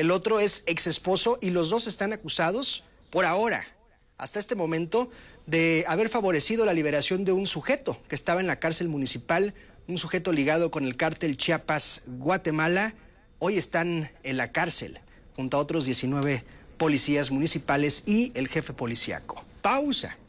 el otro es ex esposo y los dos están acusados por ahora, hasta este momento, de haber favorecido la liberación de un sujeto que estaba en la cárcel municipal, un sujeto ligado con el cártel Chiapas, Guatemala. Hoy están en la cárcel junto a otros 19 policías municipales y el jefe policíaco. Pausa.